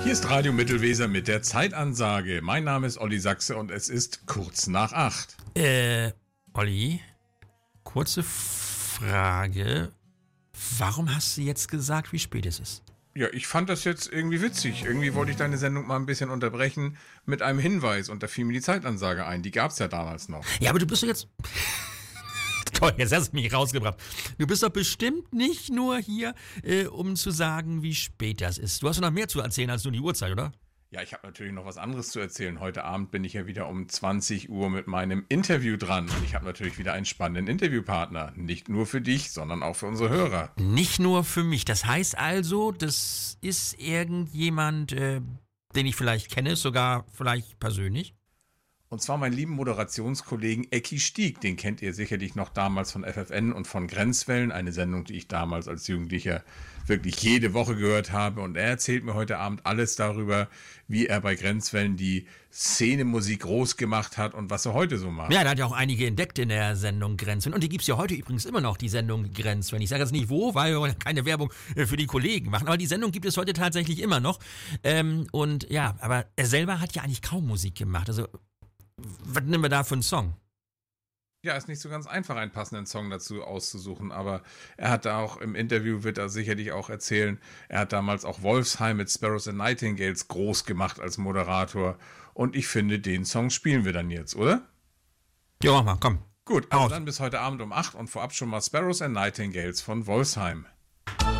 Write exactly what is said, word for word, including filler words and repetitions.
Hier ist Radio Mittelweser mit der Zeitansage. Mein Name ist Olli Sachse und es ist kurz nach acht. Äh, Olli, kurze Frage. Warum hast du jetzt gesagt, wie spät es ist? Ja, ich fand das jetzt irgendwie witzig. Irgendwie wollte ich deine Sendung mal ein bisschen unterbrechen mit einem Hinweis und da fiel mir die Zeitansage ein. Die gab's ja damals noch. Ja, aber du bist doch jetzt... Toll, jetzt hast du mich rausgebracht. Du bist doch bestimmt nicht nur hier, äh, um zu sagen, wie spät das ist. Du hast doch noch mehr zu erzählen als nur die Uhrzeit, oder? Ja, ich habe natürlich noch was anderes zu erzählen. Heute Abend bin ich ja wieder um zwanzig Uhr mit meinem Interview dran. Und ich habe natürlich wieder einen spannenden Interviewpartner. Nicht nur für dich, sondern auch für unsere Hörer. Nicht nur für mich. Das heißt also, das ist irgendjemand, äh, den ich vielleicht kenne, sogar vielleicht persönlich? Und zwar meinen lieben Moderationskollegen Ecki Stieg. Den kennt ihr sicherlich noch damals von F F N und von Grenzwellen. Eine Sendung, die ich damals als Jugendlicher wirklich jede Woche gehört habe. Und er erzählt mir heute Abend alles darüber, wie er bei Grenzwellen die Szenemusik groß gemacht hat und was er heute so macht. Ja, da hat ja auch einige entdeckt in der Sendung Grenzwellen. Und die gibt's ja heute übrigens immer noch, die Sendung Grenzwellen. Ich sage jetzt nicht wo, weil wir keine Werbung für die Kollegen machen. Aber die Sendung gibt es heute tatsächlich immer noch. Ähm, und ja, aber er selber hat ja eigentlich kaum Musik gemacht. Also was nehmen wir da für einen Song? Ja, ist nicht so ganz einfach, einen passenden Song dazu auszusuchen, aber er hat da auch im Interview, wird er sicherlich auch erzählen, er hat damals auch Wolfsheim mit Sparrows and Nightingales groß gemacht als Moderator und ich finde, den Song spielen wir dann jetzt, oder? Ja, mach mal, komm. Gut, also Auf. dann bis heute Abend um acht und vorab schon mal Sparrows and Nightingales von Wolfsheim.